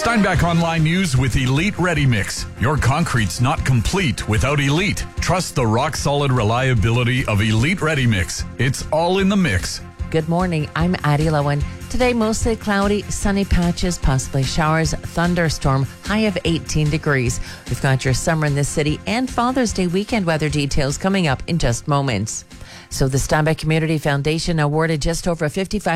Steinbach Online News with Elite Ready Mix. Your concrete's not complete without Elite. Trust the rock-solid reliability of Elite Ready Mix. It's all in the mix. Good morning, I'm Addie Lowen. Today, mostly cloudy, sunny patches, possibly showers, thunderstorm, high of 18 degrees. We've got your summer in the city and Father's Day weekend weather details coming up in just moments. So the Steinbach Community Foundation awarded just over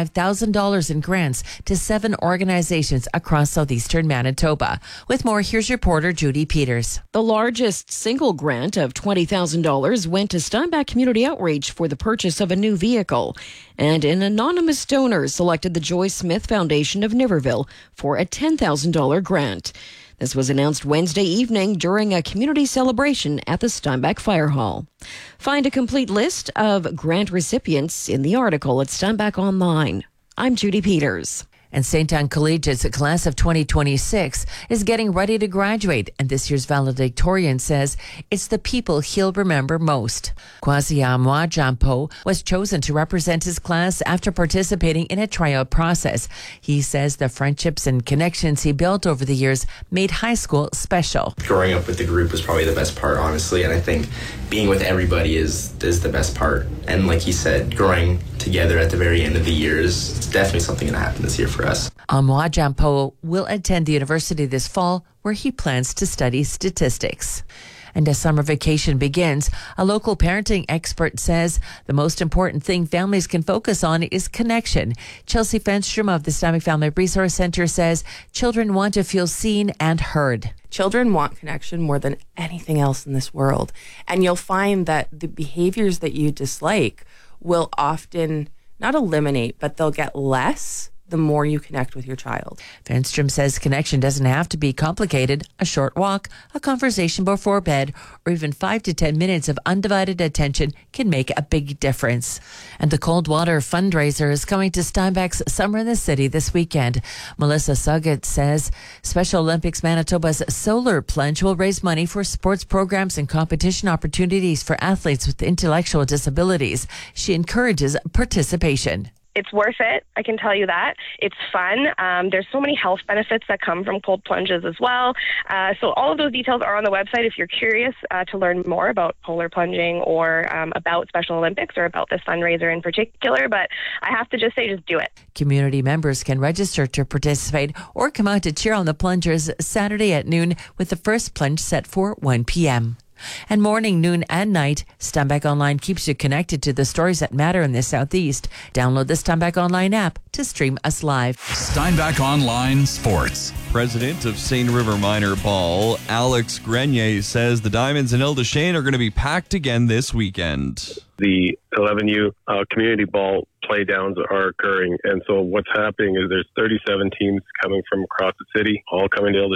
$55,000 in grants to 7 organizations across southeastern Manitoba. With more, here's reporter Judy Peters. The largest single grant of $20,000 went to Steinbach Community Outreach for the purchase of a new vehicle. And an anonymous donor selected the Joy Smith Foundation of Niverville for a $10,000 grant. This was announced Wednesday evening during a community celebration at the Steinbach Fire Hall. Find a complete list of grant recipients in the article at Steinbach Online. I'm Judy Peters. And St. Anne Collegiate's class of 2026 is getting ready to graduate, and this year's valedictorian says it's the people he'll remember most. Kwasi Amwa-Jampo was chosen to represent his class after participating in a tryout process. He says the friendships and connections he built over the years made high school special. Growing up with the group was probably the best part, honestly, and I think being with everybody is the best part. And like he said, growing together at the very end of the years, it's definitely something going to happen this year for us. Amwa-Jampo will attend the university this fall, where he plans to study statistics. And as summer vacation begins, a local parenting expert says the most important thing families can focus on is connection. Chelsea Fenstrom of the Steinbach Family Resource Center says children want to feel seen and heard. Children want connection more than anything else in this world. And you'll find that the behaviors that you dislike will often not eliminate, but they'll get less the more you connect with your child. Fenstrom says connection doesn't have to be complicated. A short walk, a conversation before bed, or even 5 to 10 minutes of undivided attention can make a big difference. And the Cold Water fundraiser is coming to Steinbach's Summer in the City this weekend. Melissa Suggett says Special Olympics Manitoba's Solar Plunge will raise money for sports programs and competition opportunities for athletes with intellectual disabilities. She encourages participation. It's worth it, I can tell you that. It's fun. There's so many health benefits that come from cold plunges as well. So all of those details are on the website if you're curious to learn more about polar plunging or about Special Olympics or about this fundraiser in particular. But I have to just say, just do it. Community members can register to participate or come out to cheer on the plungers Saturday at noon with the first plunge set for 1 p.m. And morning, noon, and night, Steinbach Online keeps you connected to the stories that matter in the Southeast. Download the Steinbach Online app to stream us live. Steinbach Online Sports. President of St. River Minor Ball, Alex Grenier, says the Diamonds in Ile-des-Chênes are going to be packed again this weekend. The 11U community ball playdowns are occurring, and so what's happening is there's 37 teams coming from across the city, all coming to